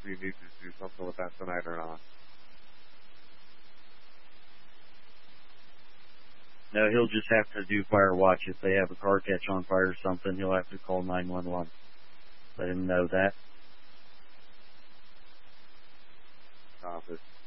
he needs to do something with that tonight or not. No, he'll just have to do fire watch. If they have a car catch on fire or something, he'll have to call 911. Let him know that. Copy.